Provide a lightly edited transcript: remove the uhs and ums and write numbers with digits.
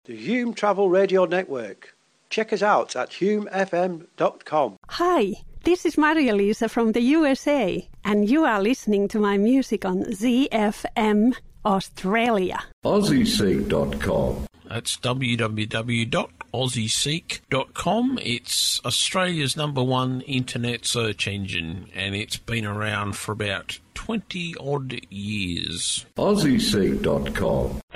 the Hume Travel Radio Network. Check us out at humefm.com. Hi, this is Maria-Lisa from the USA, and you are listening to my music on ZFM Australia. AussieSeek.com. That's www.aussieseek.com. It's Australia's #1 internet search engine, and it's been around for about 20-odd years. AussieSeek.com.